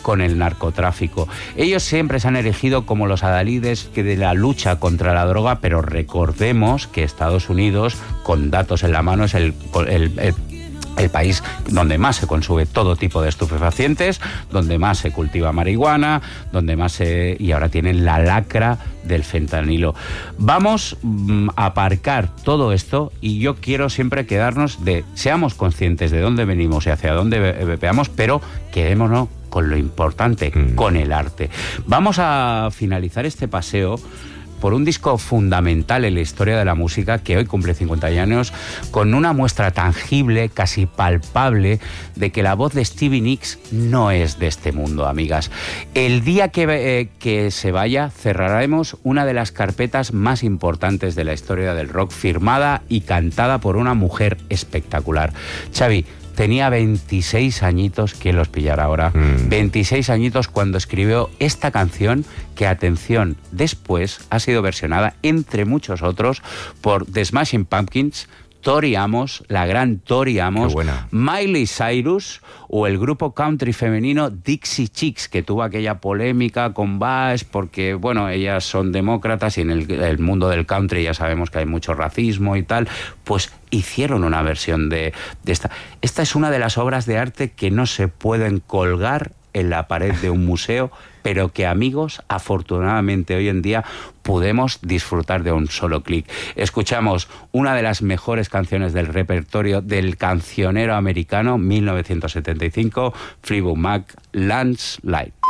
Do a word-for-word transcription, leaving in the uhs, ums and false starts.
con el narcotráfico. Ellos siempre se han erigido como los adalides que de la lucha contra la droga, pero recordemos que Estados Unidos, con datos en la mano, es el, el, el el país donde más se consume todo tipo de estupefacientes, donde más se cultiva marihuana, donde más se... y ahora tienen la lacra del fentanilo. Vamos mmm, a aparcar todo esto y yo quiero siempre quedarnos de... seamos conscientes de dónde venimos y hacia dónde veamos, pero quedémonos con lo importante, mm. con el arte. Vamos a finalizar este paseo por un disco fundamental en la historia de la música que hoy cumple cincuenta años, con una muestra tangible, casi palpable, de que la voz de Stevie Nicks no es de este mundo, amigas. El día que, eh, que se vaya, cerraremos una de las carpetas más importantes de la historia del rock, firmada y cantada por una mujer espectacular. Xavi, tenía veintiséis añitos, ¿quién los pillará ahora? Mm. veintiséis añitos cuando escribió esta canción que, atención, después ha sido versionada, entre muchos otros, por The Smashing Pumpkins, Tori Amos, la gran Tori Amos, Miley Cyrus o el grupo country femenino Dixie Chicks, que tuvo aquella polémica con Bash porque, bueno, ellas son demócratas y en el, el mundo del country ya sabemos que hay mucho racismo y tal, pues hicieron una versión de, de esta. Esta es una de las obras de arte que no se pueden colgar en la pared de un museo, pero que, amigos, afortunadamente hoy en día podemos disfrutar de un solo clic. Escuchamos una de las mejores canciones del repertorio del cancionero americano, mil novecientos setenta y cinco, Fleetwood Mac, Landslide.